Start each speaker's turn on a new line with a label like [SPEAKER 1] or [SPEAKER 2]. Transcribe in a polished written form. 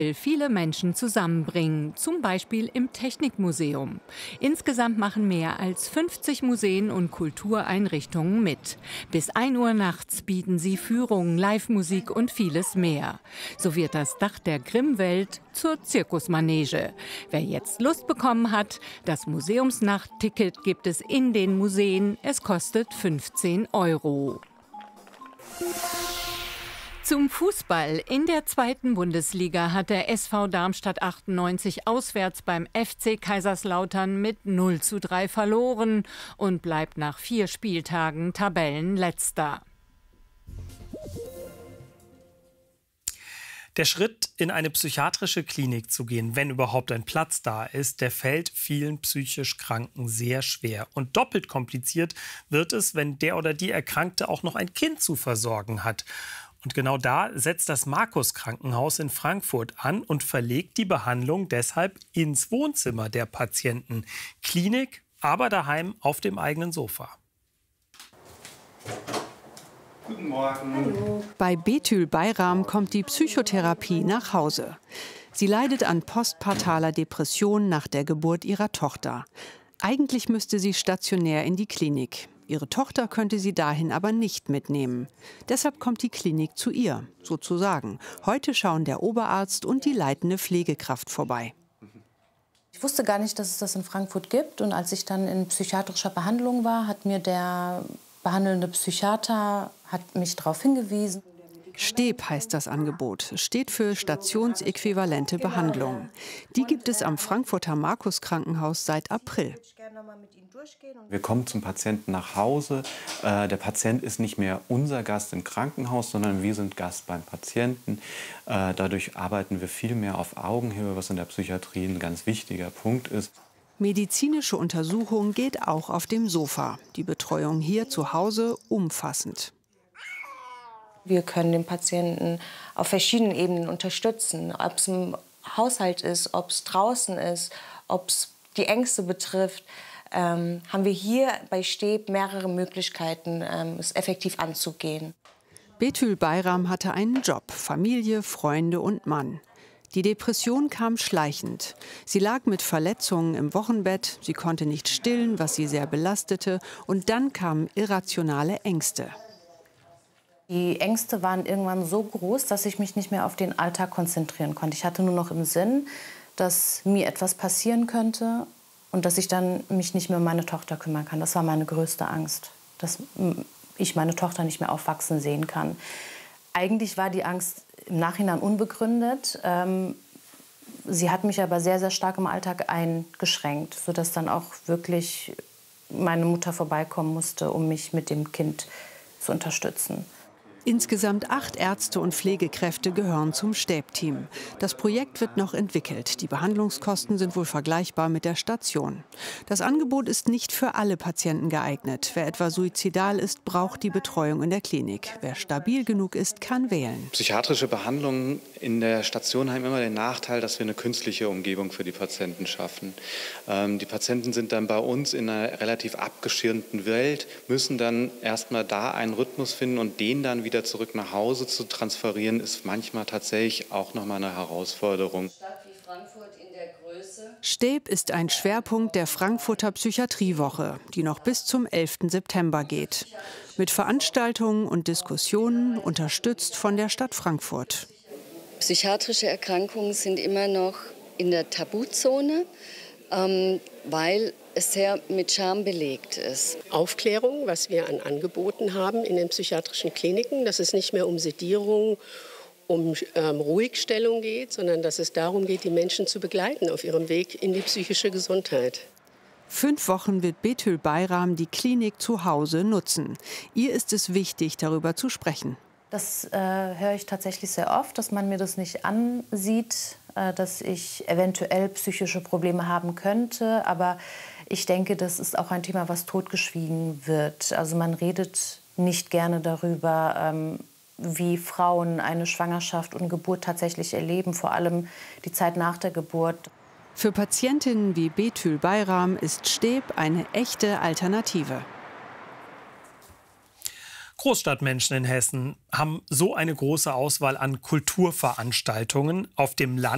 [SPEAKER 1] will viele Menschen zusammenbringen, zum Beispiel im Technikmuseum. Insgesamt machen mehr als 50 Museen und Kultureinrichtungen mit. Bis 1 Uhr nachts bieten sie Führungen, Live-Musik und vieles mehr. So wird das Dach der Grimm-Welt zur Zirkusmanege. Wer jetzt Lust bekommen hat, das Museumsnachtticket gibt es in den Museen. Es kostet 15 €. Zum Fußball. In der 2. Bundesliga hat der SV Darmstadt 98 auswärts beim FC Kaiserslautern mit 0:3 verloren und bleibt nach 4 Spieltagen Tabellenletzter.
[SPEAKER 2] Der Schritt, in eine psychiatrische Klinik zu gehen, wenn überhaupt ein Platz da ist, der fällt vielen psychisch Kranken sehr schwer. Und doppelt kompliziert wird es, wenn der oder die Erkrankte auch noch ein Kind zu versorgen hat. Und genau da setzt das Markus-Krankenhaus in Frankfurt an und verlegt die Behandlung deshalb ins Wohnzimmer der Patienten. Klinik, aber daheim auf dem eigenen Sofa.
[SPEAKER 3] Guten Morgen. Hallo.
[SPEAKER 4] Bei Betül Bayram kommt die Psychotherapie nach Hause. Sie leidet an postpartaler Depression nach der Geburt ihrer Tochter. Eigentlich müsste sie stationär in die Klinik. Ihre Tochter könnte sie dahin aber nicht mitnehmen. Deshalb kommt die Klinik zu ihr, sozusagen. Heute schauen der Oberarzt und die leitende Pflegekraft vorbei.
[SPEAKER 5] Ich wusste gar nicht, dass es das in Frankfurt gibt. Und als ich dann in psychiatrischer Behandlung war, hat mir der behandelnde Psychiater mich darauf hingewiesen.
[SPEAKER 4] STEB heißt das Angebot, steht für stationsäquivalente Behandlung. Die gibt es am Frankfurter Markus-Krankenhaus seit April.
[SPEAKER 3] Wir kommen zum Patienten nach Hause. Der Patient ist nicht mehr unser Gast im Krankenhaus, sondern wir sind Gast beim Patienten. Dadurch arbeiten wir viel mehr auf Augenhöhe, was in der Psychiatrie ein ganz wichtiger Punkt ist.
[SPEAKER 4] Medizinische Untersuchung geht auch auf dem Sofa. Die Betreuung hier zu Hause umfassend.
[SPEAKER 5] Wir können den Patienten auf verschiedenen Ebenen unterstützen. Ob es im Haushalt ist, ob es draußen ist, ob es die Ängste betrifft, haben wir hier bei STEB mehrere Möglichkeiten, es effektiv anzugehen.
[SPEAKER 4] Betül Bayram hatte einen Job, Familie, Freunde und Mann. Die Depression kam schleichend. Sie lag mit Verletzungen im Wochenbett, sie konnte nicht stillen, was sie sehr belastete, und dann kamen irrationale Ängste.
[SPEAKER 5] Die Ängste waren irgendwann so groß, dass ich mich nicht mehr auf den Alltag konzentrieren konnte. Ich hatte nur noch im Sinn, dass mir etwas passieren könnte und dass ich dann mich nicht mehr um meine Tochter kümmern kann. Das war meine größte Angst, dass ich meine Tochter nicht mehr aufwachsen sehen kann. Eigentlich war die Angst im Nachhinein unbegründet. Sie hat mich aber sehr, sehr stark im Alltag eingeschränkt, sodass dann auch wirklich meine Mutter vorbeikommen musste, um mich mit dem Kind zu unterstützen.
[SPEAKER 4] Insgesamt 8 Ärzte und Pflegekräfte gehören zum STEB-Team. Das Projekt wird noch entwickelt. Die Behandlungskosten sind wohl vergleichbar mit der Station. Das Angebot ist nicht für alle Patienten geeignet. Wer etwa suizidal ist, braucht die Betreuung in der Klinik. Wer stabil genug ist, kann wählen.
[SPEAKER 6] Psychiatrische Behandlungen in der Station haben immer den Nachteil, dass wir eine künstliche Umgebung für die Patienten schaffen. Die Patienten sind dann bei uns in einer relativ abgeschirmten Welt, müssen dann erstmal da einen Rhythmus finden und den dann wieder zurück nach Hause zu transferieren, ist manchmal tatsächlich auch noch mal eine Herausforderung.
[SPEAKER 4] STEB ist ein Schwerpunkt der Frankfurter Psychiatriewoche, die noch bis zum 11. September geht. Mit Veranstaltungen und Diskussionen, unterstützt von der Stadt Frankfurt.
[SPEAKER 7] Psychiatrische Erkrankungen sind immer noch in der Tabuzone, weil es sehr mit Scham belegt ist.
[SPEAKER 8] Aufklärung, was wir an Angeboten haben in den psychiatrischen Kliniken, dass es nicht mehr um Sedierung, um Ruhigstellung geht, sondern dass es darum geht, die Menschen zu begleiten auf ihrem Weg in die psychische Gesundheit.
[SPEAKER 4] 5 Wochen wird Betül Bayram die Klinik zu Hause nutzen. Ihr ist es wichtig, darüber zu sprechen.
[SPEAKER 5] Das höre ich tatsächlich sehr oft, dass man mir das nicht ansieht, dass ich eventuell psychische Probleme haben könnte. Aber ich denke, das ist auch ein Thema, was totgeschwiegen wird. Also man redet nicht gerne darüber, wie Frauen eine Schwangerschaft und Geburt tatsächlich erleben, vor allem die Zeit nach der Geburt.
[SPEAKER 4] Für Patientinnen wie Betül Bayram ist STEB eine echte Alternative.
[SPEAKER 2] Großstadtmenschen in Hessen haben so eine große Auswahl an Kulturveranstaltungen. Auf dem Land